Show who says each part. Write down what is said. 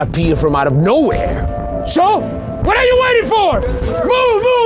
Speaker 1: appear from out of nowhere. So, what are you waiting for? Move, move!